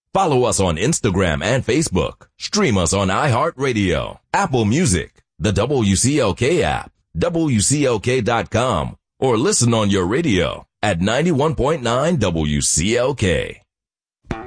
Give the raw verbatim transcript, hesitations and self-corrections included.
Follow us on Instagram and Facebook. Stream us on iHeartRadio, Apple Music, the W C L K app, W C L K dot com, or listen on your radio at ninety-one point nine W C L K.